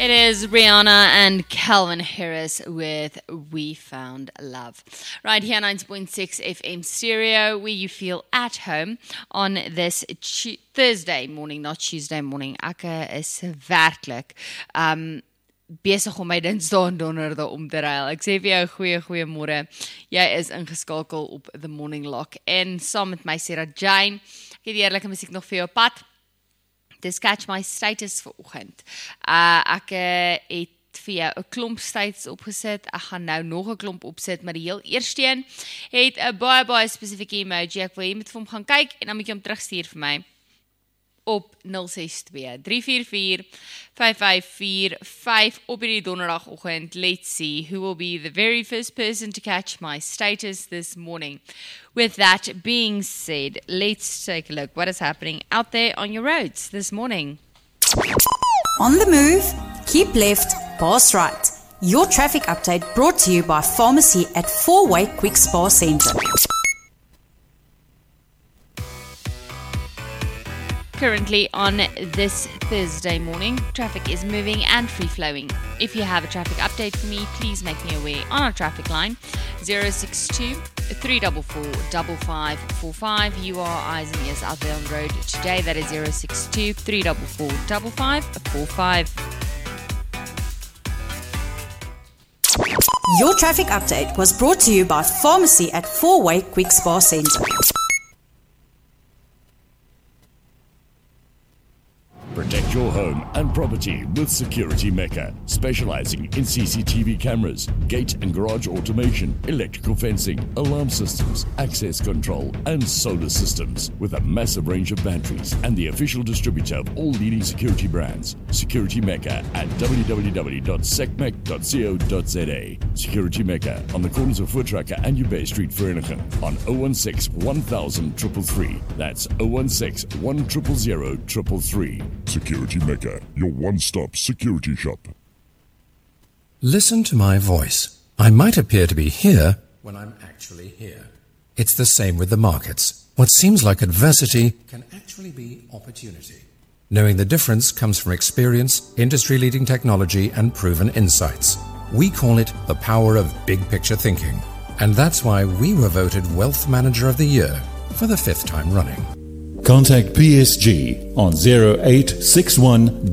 It is Rihanna and Calvin Harris with We Found Love. Right here, 90.6 FM stereo, where you feel at home on this Thursday morning, not Tuesday morning. Ek is werklik besig om my Dinsdae en Donderdag om te ruil. Ek sê vir jou goeiemôre. Jy is ingeskakel op The Morning Lock en saam met my Sarah Jane. Ek het die heerlike musiek nog vir jou op pad. Dis Catch My Status vir oggend. Ek het vir jou 'n klomp status opgesit. Ek gaan nou nog 'n klomp opsit, maar die heel eerste een het 'n baie spesifieke emoji. Ek wil jy moet vir hom gaan kyk en dan moet jy hom terugstuur vir my op 062-344-5545 op hierdie donderdagoggend. Let's see who will be the very first person to catch my status this morning. With that being said, let's take a look what is happening out there on your roads this morning. On the move, keep left, pass right. Your traffic update brought to you by Pharmacy at Four-Way Quick Spa Centre. Currently on this Thursday morning, traffic is moving and free-flowing. If you have a traffic update for me, please make me aware on our traffic line 062-344-5545. You are eyes and ears out there on the road today. That is 062-344-5545. Your traffic update was brought to you by Pharmacy at Four-Way Quick Spa Centre. Protect your home and property with Security Mecca, specializing in CCTV cameras, gate and garage automation, electrical fencing, alarm systems, access control, and solar systems, with a massive range of batteries and the official distributor of all leading security brands. Security Mecca at www.secmec.co.za. Security Mecca on the corners of Voortrekker and Ubay Street, Vereniging, on 016 1000 333. That's 016 100 333. Security Mecca, your one-stop security shop. Listen to my voice. I might appear to be here when I'm actually here. It's the same with the markets. What seems like adversity can actually be opportunity. Knowing the difference comes from experience, industry-leading technology, and proven insights. We call it the power of big-picture thinking. And that's why we were voted Wealth Manager of the Year for the 5th time running. Contact PSG on 0861